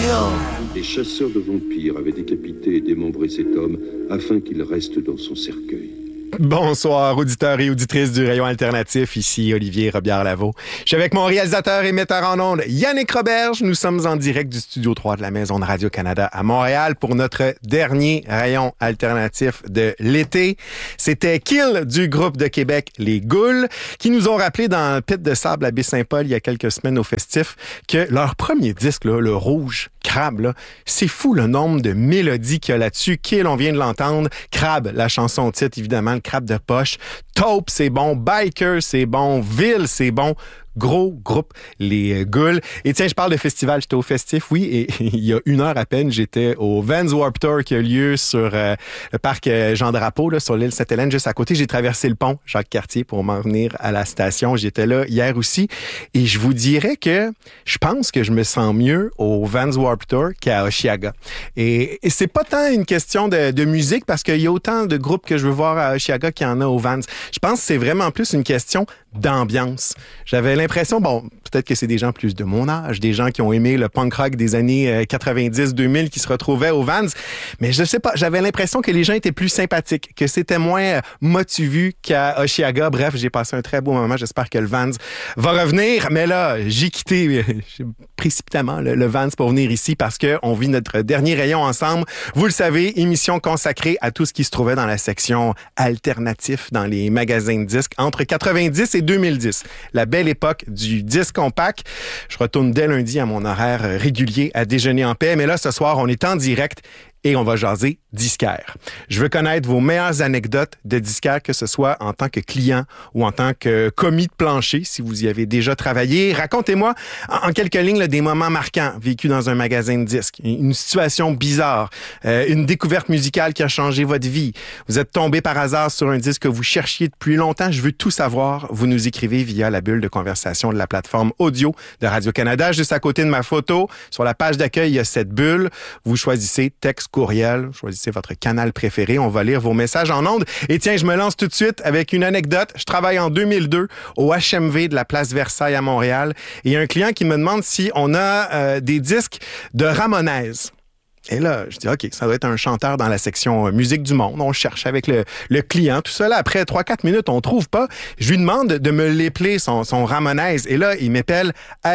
kill. Les chasseurs de vampires avaient décapité et démembré cet homme afin qu'il reste dans son cercueil. Bonsoir, auditeurs et auditrices du Rayon Alternatif. Ici Olivier Robillard-Lavaux. Je suis avec mon réalisateur et metteur en ondes, Yannick Roberge. Nous sommes en direct du Studio 3 de la Maison de Radio-Canada à Montréal pour notre dernier Rayon Alternatif de l'été. C'était Kill du groupe de Québec, Les Goules, qui nous ont rappelé dans le pit de sable à Baie-Saint-Paul il y a quelques semaines au festif que leur premier disque, là, le Rouge, Crabe, là, c'est fou le nombre de mélodies qu'il y a là-dessus. Kill, on vient de l'entendre. Crabe, la chanson titre, évidemment, le crabe de poche. Taupe, c'est bon. Biker, c'est bon. Ville, c'est bon. Gros groupe, les Goules. Et tiens, je parle de festival, j'étais au festif, oui, et il y a une heure à peine, j'étais au Vans Warped Tour qui a lieu sur le parc Jean-Drapeau, là, sur l'île Sainte-Hélène, juste à côté. J'ai traversé le pont Jacques-Cartier pour m'en venir à la station. J'étais là hier aussi, et je vous dirais que je pense que je me sens mieux au Vans Warped Tour qu'à Osheaga. Et c'est pas tant une question de musique, parce qu'il y a autant de groupes que je veux voir à Osheaga qu'il y en a au Vans. Je pense que c'est vraiment plus une question d'ambiance. J'avais l'impression, bon, peut-être que c'est des gens plus de mon âge, des gens qui ont aimé le punk rock des années 90-2000 qui se retrouvaient au Vans, mais je sais pas, j'avais l'impression que les gens étaient plus sympathiques, que c'était moins motivu qu'à Osheaga. Bref, j'ai passé un très beau moment, j'espère que le Vans va revenir, mais là, j'ai quitté précipitamment le Vans pour venir ici parce que on vit notre dernier rayon ensemble. Vous le savez, émission consacrée à tout ce qui se trouvait dans la section alternatif dans les magasins de disques entre 90 et 2010. La belle époque du disque compact. Je retourne dès lundi à mon horaire régulier à déjeuner en paix. Mais là, ce soir, on est en direct et on va jaser disquaire. Je veux connaître vos meilleures anecdotes de disquaire, que ce soit en tant que client ou en tant que commis de plancher, si vous y avez déjà travaillé. Racontez-moi en quelques lignes là, des moments marquants vécus dans un magasin de disques. Une situation bizarre, une découverte musicale qui a changé votre vie. Vous êtes tombé par hasard sur un disque que vous cherchiez depuis longtemps. Je veux tout savoir. Vous nous écrivez via la bulle de conversation de la plateforme audio de Radio-Canada. Juste à côté de ma photo, sur la page d'accueil, il y a cette bulle. Vous choisissez texte, courriel, choisissez votre canal préféré. On va lire vos messages en ondes. Et tiens, je me lance tout de suite avec une anecdote. Je travaille en 2002 au HMV de la place Versailles à Montréal. Et il y a un client qui me demande si on a des disques de Ramones. Et là, je dis, OK, ça doit être un chanteur dans la section musique du monde. On cherche avec le client. Tout ça, là, après 3-4 minutes, on trouve pas. Je lui demande de me l'épeler, son Ramones. Et là, il m'épelle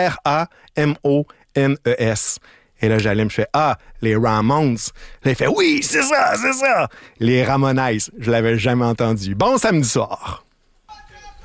R-A-M-O-N-E-S. Et là, j'allume, je fais « Ah, les Ramones ». Là, il fait « Oui, c'est ça, c'est ça ». Les Ramones, je l'avais jamais entendu. Bon samedi soir.